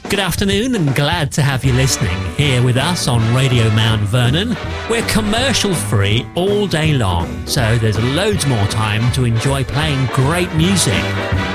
Good afternoon and glad to have you listening here with us on Radio Mount Vernon. We're commercial free all day long, so there's loads more time to enjoy playing great music.